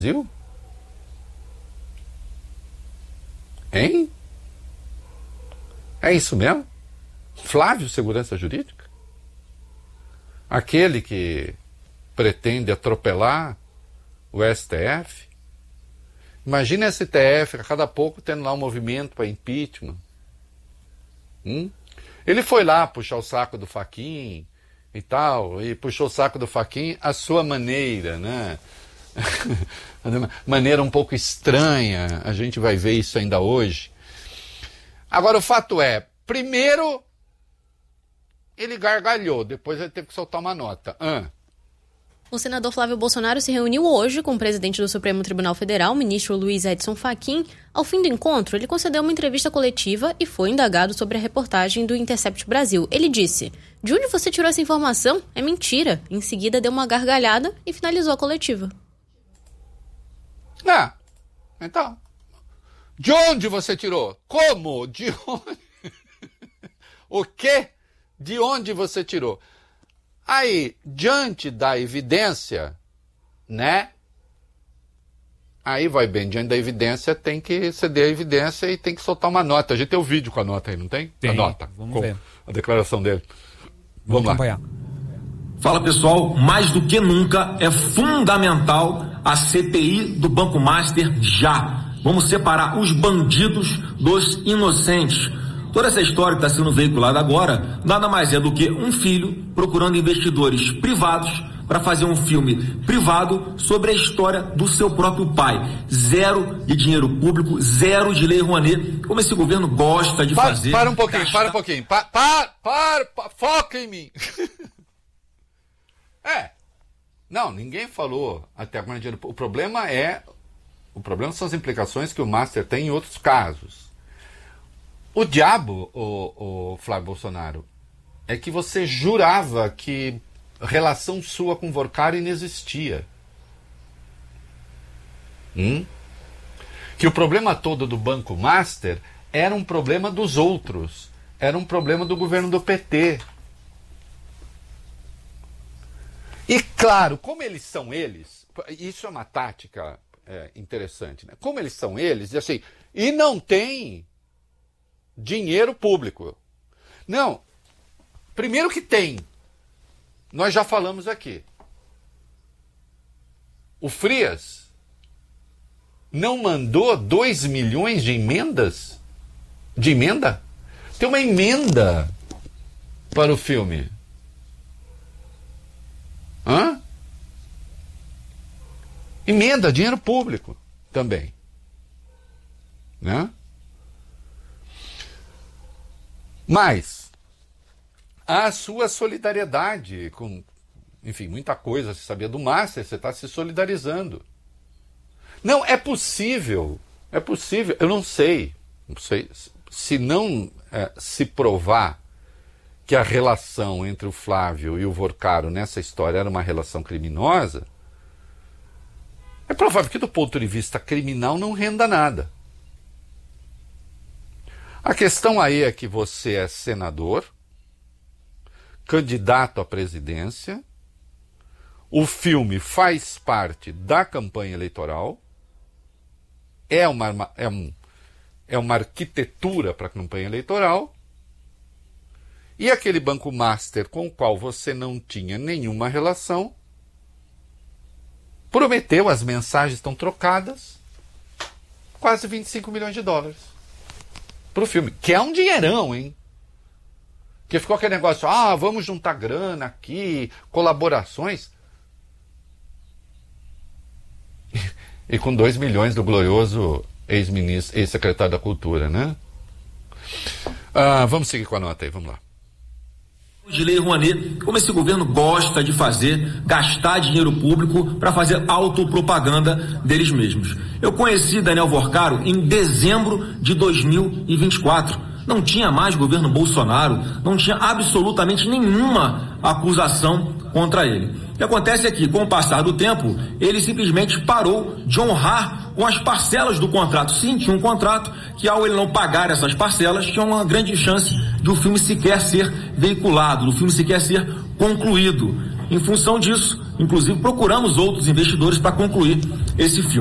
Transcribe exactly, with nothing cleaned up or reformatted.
Brasil? Hein? É isso mesmo? Flávio Segurança Jurídica? Aquele que pretende atropelar o S T F? Imagina esse S T F a cada pouco tendo lá um movimento para impeachment. Hum? Ele foi lá puxar o saco do Fachin e tal, e puxou o saco do Fachin à sua maneira, né? Maneira um pouco estranha, a gente vai ver isso ainda hoje. Agora o fato é, primeiro ele gargalhou, depois ele teve que soltar uma nota. Ah. O senador Flávio Bolsonaro se reuniu hoje com o presidente do Supremo Tribunal Federal, o ministro Luiz Edson Fachin. Ao fim do encontro, ele concedeu uma entrevista coletiva e foi indagado sobre a reportagem do Intercept Brasil. Ele disse: "De onde você tirou essa informação? É mentira." Em seguida, deu uma gargalhada e finalizou a coletiva. Ah, então, de onde você tirou? Como? De onde? O quê? De onde você tirou? Aí, diante da evidência, né? Aí vai bem, diante da evidência tem que ceder a evidência e tem que soltar uma nota. A gente tem o vídeo com a nota aí, não tem? Tem, a nota, vamos com ver. A declaração dele. Vamos, vamos lá. acompanhar. Fala, pessoal, mais do que nunca é fundamental a C P I do Banco Master já. Vamos separar os bandidos dos inocentes. Toda essa história que está sendo veiculada agora nada mais é do que um filho procurando investidores privados para fazer um filme privado sobre a história do seu próprio pai. Zero de dinheiro público, zero de lei Rouanet, como esse governo gosta de para, fazer. Para um pouquinho, gastar... para um pouquinho. Para, para, para, para foca em mim. É, não, ninguém falou até agora dinheiro. O problema é, o problema são as implicações que o Master tem em outros casos. O diabo, o, o Flávio Bolsonaro, é que você jurava que relação sua com o Vorcaro inexistia. Hum? Que o problema todo do Banco Master era um problema dos outros, era um problema do governo do P T. E claro, como eles são eles, isso é uma tática é, interessante, né? Como eles são eles, e assim, e não tem dinheiro público. Não, primeiro que tem, nós já falamos aqui, o Frias não mandou dois milhões de emendas? De emenda? Tem uma emenda para o filme. Hã? Emenda, dinheiro público também. Né? Mas a sua solidariedade com, enfim, muita coisa se sabia do Master, você está se solidarizando. Não, é possível, é possível, eu não sei, não sei, se não é, se provar que a relação entre o Flávio e o Vorcaro nessa história era uma relação criminosa, é provável que do ponto de vista criminal não renda nada. A questão aí é que você é senador, candidato à presidência, o filme faz parte da campanha eleitoral, é uma, é um, é uma arquitetura para a campanha eleitoral, e aquele Banco Master com o qual você não tinha nenhuma relação, prometeu, as mensagens estão trocadas, quase vinte e cinco milhões de dólares para o filme, que é um dinheirão, hein? Que ficou aquele negócio, ah, vamos juntar grana aqui, colaborações. E com dois milhões do glorioso ex-ministro, ex-secretário da Cultura, né? Ah, vamos seguir com a nota aí, vamos lá. De lei Rouanet, como esse governo gosta de fazer, gastar dinheiro público para fazer autopropaganda deles mesmos. Eu conheci Daniel Vorcaro em dezembro de dois mil e vinte e quatro. Não tinha mais governo Bolsonaro, não tinha absolutamente nenhuma acusação contra ele. O que acontece é que, com o passar do tempo, ele simplesmente parou de honrar com as parcelas do contrato. Sim, tinha um contrato que, ao ele não pagar essas parcelas, tinha uma grande chance de o filme sequer ser veiculado, do filme sequer ser concluído. Em função disso, inclusive, procuramos outros investidores para concluir esse filme.